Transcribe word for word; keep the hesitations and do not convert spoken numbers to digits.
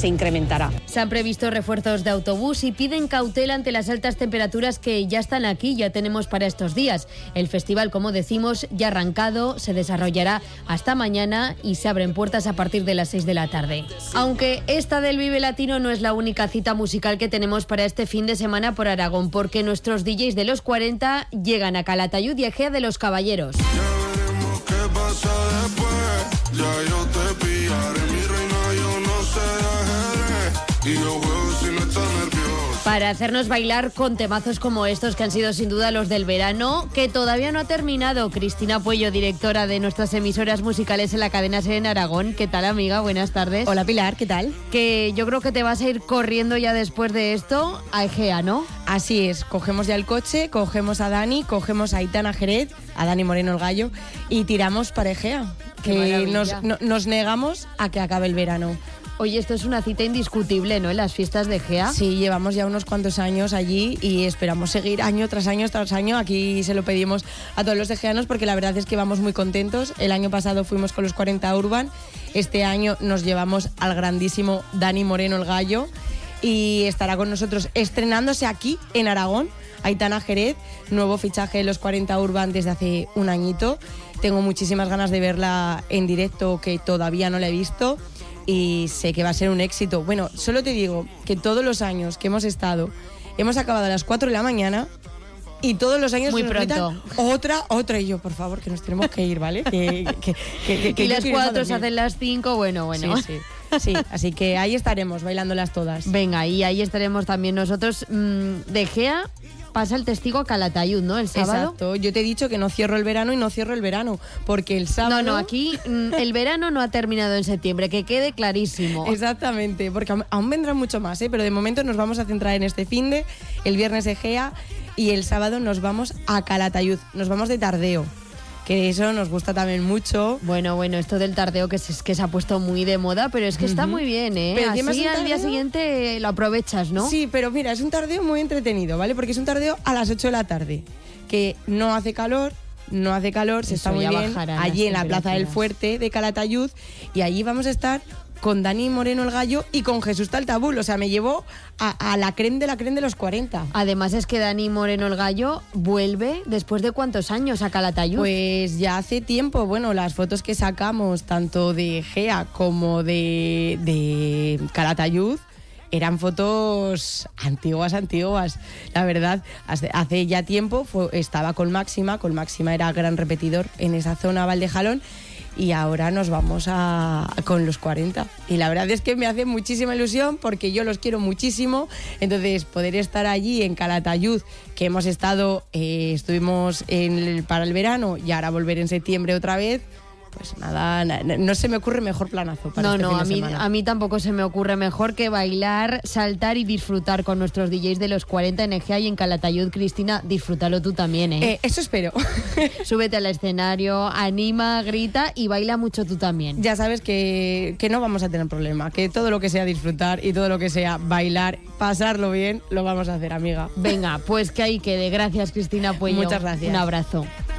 se incrementará. Se han previsto refuerzos de autobús y piden cautela ante las altas temperaturas que ya están aquí, ya tenemos para estos días. El festival, como decimos, ya ha arrancado, se desarrollará hasta mañana y se abren puertas a partir de las seis de la tarde. Aunque esta del Vive Latino no es la única cita musical que tenemos para este fin de semana por Aragón, porque nuestros D Js de los cuarenta llegan a Calatayud y Ejea de los Caballeros. Ya yo te pillaré, mi reina, yo no sé ajedrez, y yo juego si no estás nervioso. Para hacernos bailar con temazos como estos, que han sido sin duda los del verano, que todavía no ha terminado. Cristina Puello, directora de nuestras emisoras musicales en la cadena SER en Aragón. ¿Qué tal, amiga? Buenas tardes. Hola, Pilar, ¿qué tal? Que yo creo que te vas a ir corriendo ya después de esto a Ejea, ¿no? Así es, cogemos ya el coche, cogemos a Dani, cogemos a Aitana Jerez, a Dani Moreno el Gallo, y tiramos para Ejea, que nos, no, nos negamos a que acabe el verano. Oye, esto es una cita indiscutible, ¿no?, en las fiestas de Ejea. Sí, llevamos ya unos cuantos años allí y esperamos seguir año tras año tras año. Aquí se lo pedimos a todos los ejeanos porque la verdad es que vamos muy contentos. El año pasado fuimos con los cuarenta Urban, este año nos llevamos al grandísimo Dani Moreno el Gallo y estará con nosotros estrenándose aquí en Aragón Aitana Jerez, nuevo fichaje de los cuarenta Urban desde hace un añito. Tengo muchísimas ganas de verla en directo, que todavía no la he visto, y sé que va a ser un éxito. Bueno, solo te digo que todos los años que hemos estado, hemos acabado a las cuatro de la mañana y todos los años muy nos pronto gritan, otra, otra, y yo, por favor, que nos tenemos que ir, ¿vale? Que, que, que, que, que y las cuatro se hacen las cinco, bueno, bueno. Sí, sí. Sí, así que ahí estaremos bailándolas todas. Venga, y ahí estaremos también nosotros. De Ejea pasa el testigo a Calatayud, ¿no? El sábado. Exacto. Yo te he dicho que no cierro el verano y no cierro el verano, porque el sábado... No, no, aquí el verano no ha terminado en septiembre, que quede clarísimo. Exactamente, porque aún vendrán mucho más, ¿eh? Pero de momento nos vamos a centrar en este finde, el viernes Ejea, y el sábado nos vamos a Calatayud, nos vamos de tardeo. Que eso nos gusta también mucho. Bueno, bueno, esto del tardeo que se, que se ha puesto muy de moda, pero es que uh-huh. está muy bien, ¿eh? Pero así al día siguiente lo aprovechas, ¿no? Sí, pero mira, es un tardeo muy entretenido, ¿vale? Porque es un tardeo a las ocho de la tarde, que no hace calor, no hace calor, se eso está muy bien allí en la Plaza del Fuerte de Calatayud, y allí vamos a estar con Dani Moreno el Gallo y con Jesús Taltabul. O sea, me llevó a, a la creme de la creme de los cuarenta. Además es que Dani Moreno el Gallo vuelve después de ¿cuántos años a Calatayud? Pues ya hace tiempo. Bueno, las fotos que sacamos tanto de Ejea como de, de Calatayud eran fotos antiguas, antiguas. La verdad, hace, hace ya tiempo fue, estaba con Máxima, con Máxima era gran repetidor en esa zona Valdejalón, y ahora nos vamos a, a con los cuarenta. Y la verdad es que me hace muchísima ilusión porque yo los quiero muchísimo. Entonces, poder estar allí en Calatayud, que hemos estado, eh, estuvimos en el, para el verano y ahora volver en septiembre otra vez, pues nada, no se me ocurre mejor planazo para no, este no, fin de a mí, semana. a mí tampoco se me ocurre mejor que bailar, saltar y disfrutar con nuestros D Js de los cuarenta en Ejea y en Calatayud. Cristina, disfrútalo tú también, ¿eh? eh eso espero. Súbete al escenario, anima, grita y baila mucho tú también. Ya sabes que, que no vamos a tener problema, que todo lo que sea disfrutar y todo lo que sea bailar, pasarlo bien, lo vamos a hacer, amiga. Venga, pues que ahí quede. Gracias, Cristina Puello. Muchas gracias. Un abrazo.